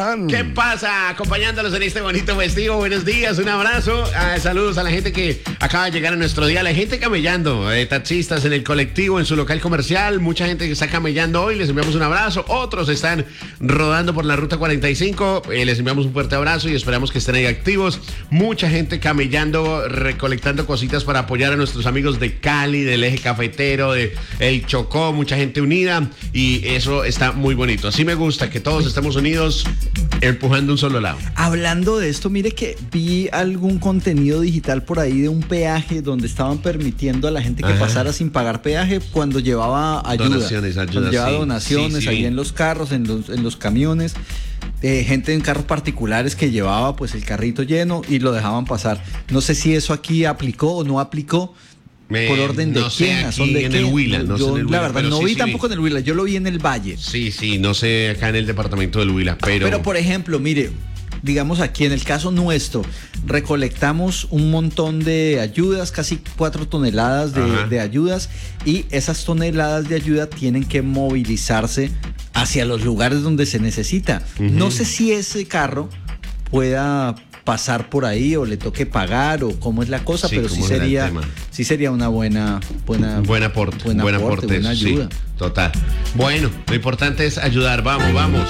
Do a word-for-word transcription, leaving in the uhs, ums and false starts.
¿Qué pasa? Acompañándolos en este bonito festivo. Buenos días, un abrazo. Ah, saludos a la gente que acaba de llegar a nuestro día. La gente camellando, eh, taxistas en el colectivo, en su local comercial. Mucha gente que está camellando hoy. Les enviamos un abrazo. Otros están rodando por la ruta cuarenta y cinco. Eh, les enviamos un fuerte abrazo y esperamos que estén ahí activos. Mucha gente camellando, recolectando cositas para apoyar a nuestros amigos de Cali, del eje cafetero, de El Chocó. Mucha gente unida y eso está muy bonito. Así me gusta que todos estemos unidos, empujando un solo lado. Hablando de esto, mire que vi algún contenido digital por ahí de un peaje donde estaban permitiendo a la gente que Ajá. pasara sin pagar peaje cuando llevaba ayuda. Donaciones, ayuda, cuando llevaba sí. donaciones sí, sí. ahí en los carros, en los, en los camiones. Eh, gente en carros particulares que llevaba pues el carrito lleno y lo dejaban pasar. No sé si eso aquí aplicó o no aplicó. Me, ¿Por orden de no sé, quién? aquí ¿Son de en quién? el Huila, no Yo, sé en el Huila, la verdad, no sí, vi sí, tampoco vi. en el Huila, yo lo vi en el Valle. Sí, sí, no sé acá en el departamento del Huila, pero... Pero, por ejemplo, mire, digamos aquí en el caso nuestro, recolectamos un montón de ayudas, casi cuatro toneladas de, de ayudas, y esas toneladas de ayuda tienen que movilizarse hacia los lugares donde se necesita. Uh-huh. No sé si ese carro pueda pasar por ahí o le toque pagar o cómo es la cosa, sí, pero sí sería, sí sería una buena, buena, buen aporte, buen buen aporte, aporte, buena ayuda. Sí, total. Bueno, lo importante es ayudar, vamos, vamos.